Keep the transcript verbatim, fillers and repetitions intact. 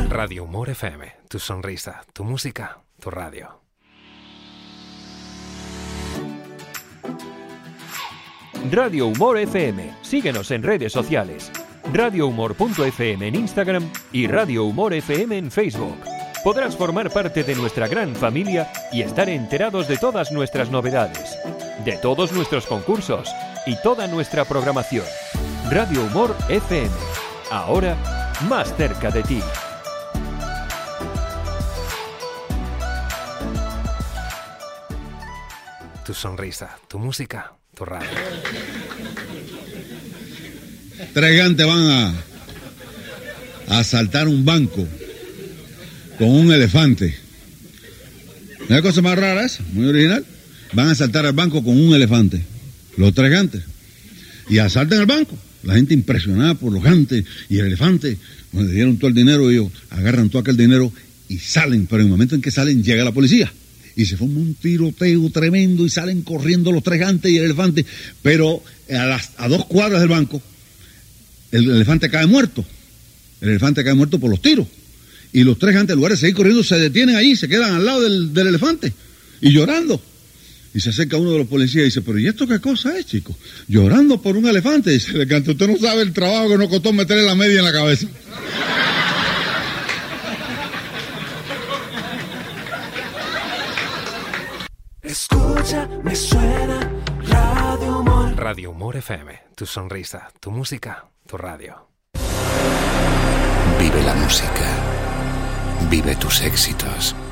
Radio Humor F M, tu sonrisa, tu música, tu radio. Radio Humor F M. Síguenos en redes sociales. radio humor punto f m en Instagram y Radio Humor F M en Facebook. Podrás formar parte de nuestra gran familia y estar enterados de todas nuestras novedades, de todos nuestros concursos y toda nuestra programación. Radio Humor F M. Ahora, más cerca de ti. Tu sonrisa, tu música, tu radio. Tres gigantes van a, a asaltar un banco con un elefante. ¿No hay cosa más rara esa? Muy original. Van a asaltar al banco con un elefante. Los tres gigantes. Y asaltan el banco. La gente impresionada por los gigantes y el elefante. Cuando le dieron todo el dinero, ellos agarran todo aquel dinero y salen. Pero en el momento en que salen, llega la policía. Y se forma un tiroteo tremendo y salen corriendo los tres gigantes y el elefante. Pero a, las, a dos cuadras del banco, el elefante cae muerto. El elefante cae muerto por los tiros. Y los tres gigantes, en lugar de seguir corriendo, se detienen ahí, se quedan al lado del, del elefante. Y llorando. Y se acerca uno de los policías y dice, pero ¿y esto qué cosa es, chico? Llorando por un elefante. Y dice, el elefante, usted no sabe el trabajo que nos costó meterle la media en la cabeza. Escucha, me suena Radio Humor. Radio Humor F M, tu sonrisa, tu música, tu radio. Vive la música. Vive tus éxitos.